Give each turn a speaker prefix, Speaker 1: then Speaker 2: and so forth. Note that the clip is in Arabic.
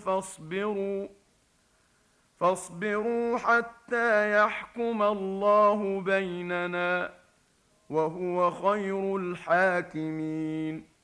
Speaker 1: فاصبروا حتى يحكم الله بيننا، وهو خير الحاكمين.